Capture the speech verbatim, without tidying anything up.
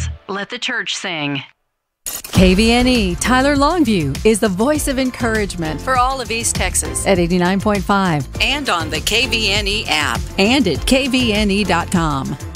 voices. Let the church sing. K V N E Tyler Longview is the voice of encouragement for all of East Texas at eighty-nine point five and on the K V N E app and at K V N E dot com.